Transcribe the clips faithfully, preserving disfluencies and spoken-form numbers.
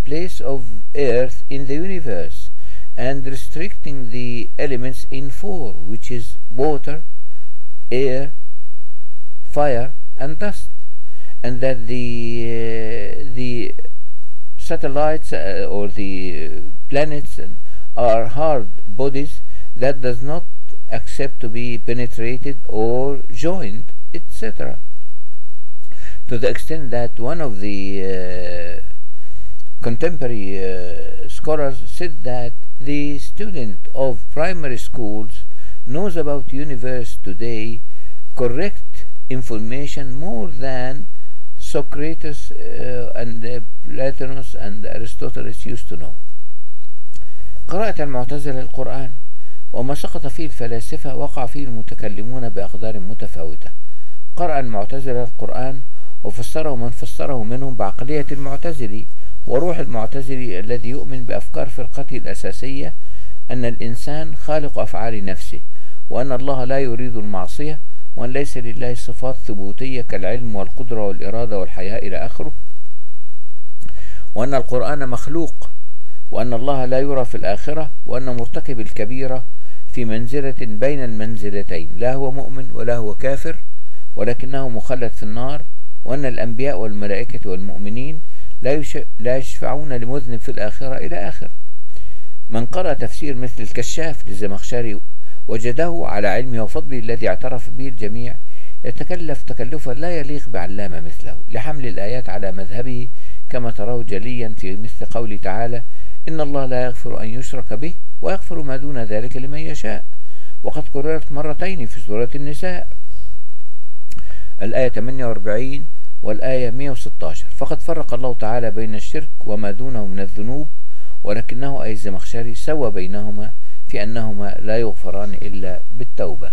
place of earth in the universe and restricting the elements in four, which is water, air, fire, and dust, and that the uh, the satellites uh, or the planets are hard bodies that does not accept to be penetrated or joined, et cetera. To the extent that one of the uh, contemporary uh, scholars said that the student of primary schools knows about universe today correct information more than Socrates uh, and uh, Platonus and Aristotle used to know. قراءة المعتزلة القرآن وما سقط فيه الفلاسفة وقع فيه المتكلمون بأقدار متفاوتة. قرأ المعتزلة القرآن وفسره من فسره منهم بعقلية المعتزلي وروح المعتزلي الذي يؤمن بأفكار فرقته الأساسية أن الإنسان خالق أفعال نفسه، وأن الله لا يريد المعصية، وأن ليس لله صفات ثبوتية كالعلم والقدرة والإرادة والحياة إلى آخره، وأن القرآن مخلوق، وأن الله لا يرى في الآخرة، وأن مرتكب الكبيرة في منزلة بين المنزلتين، لا هو مؤمن ولا هو كافر ولكنه مخلد في النار، وأن الأنبياء والملائكة والمؤمنين لا, يش... لا يشفعون لمذنب في الآخرة إلى آخر. من قرأ تفسير مثل الكشاف للزمخشري وجده على علمه وفضله الذي اعترف به الجميع يتكلف تكلفا لا يليق بعلامة مثله لحمل الآيات على مذهبه، كما تراه جليا في مثل قوله تعالى: إن الله لا يغفر أن يشرك به ويغفر ما دون ذلك لمن يشاء، وقد كررت مرتين في سورة النساء الآية ثمانية وأربعين والآية مئة وستة عشر. فقد فرق الله تعالى بين الشرك وما دونه من الذنوب، ولكنه أي الزمخشري سوى بينهما في أنهما لا يغفران إلا بالتوبة.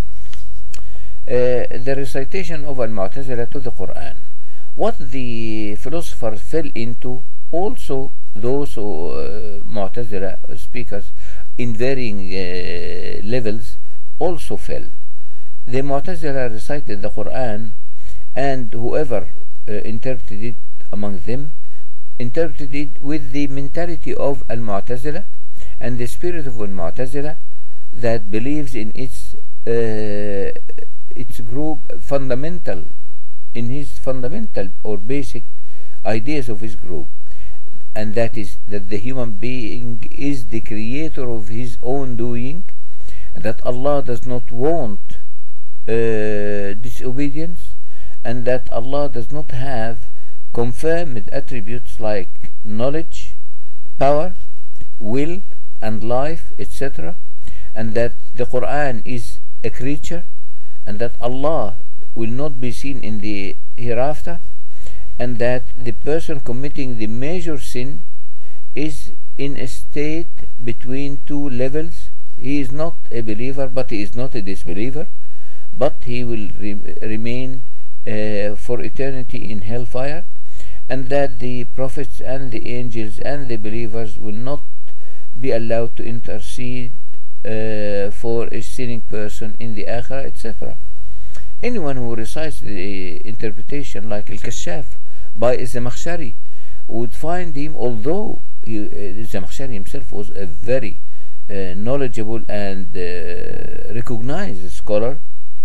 Uh, the recitation of Al-Mu'tazila to the Quran. What the philosophers fell into, also those who, uh, Mu'tazila speakers in varying uh, levels also fell. The Mu'tazila recited the Quran, and whoever uh, interpreted it among them interpreted it with the mentality of Al-Mu'tazila and the spirit of Al-Mu'tazila that believes in its uh, its group fundamental in his fundamental or basic ideas of his group, and that is that the human being is the creator of his own doing, that Allah does not want uh, disobedience, and that Allah does not have confirmed attributes like knowledge, power, will and life, et cetera, and that the Quran is a creature, and that Allah will not be seen in the hereafter, and that the person committing the major sin is in a state between two levels. He is not a believer, but he is not a disbeliever, but he will re remain uh, for eternity in hellfire, and that the prophets and the angels and the believers will not be allowed to intercede uh, for a sinning person in the akhirah, et cetera. Anyone who recites the interpretation like Al-Kashaf by Zamakhshari would find him, although he, uh, Zamakhshari himself was a very uh, knowledgeable and uh, recognized scholar,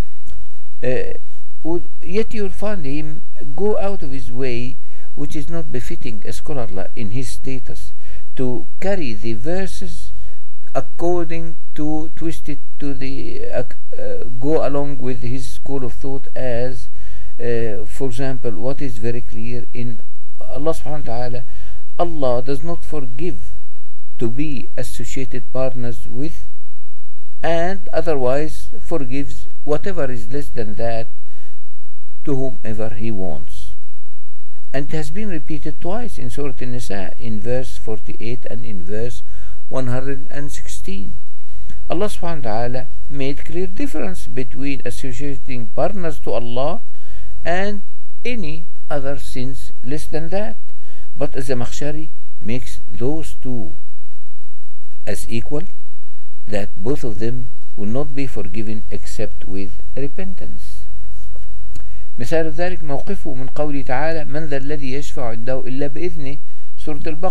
uh, would, yet you will find him go out of his way, which is not befitting a scholar in his status, to carry the verses according to twist it to the uh, uh, go along with his school of thought, as uh, for example what is very clear in Allah subhanahu wa ta'ala: Allah does not forgive to be associated partners with, and otherwise forgives whatever is less than that to whomever he wants. And it has been repeated twice in Surah An-Nisa, in verse forty-eight and in verse one hundred sixteen. Allah subhanahu wa ta'ala made clear difference between associating partners to Allah and any other sins less than that, but as Zamakhshari makes those two as equal, that both of them will not be forgiven except with repentance. مثال ذلك موقفه من قوله تعالى: من ذا الذي يشفع عنده إلا بإذنه، سورة البقرة.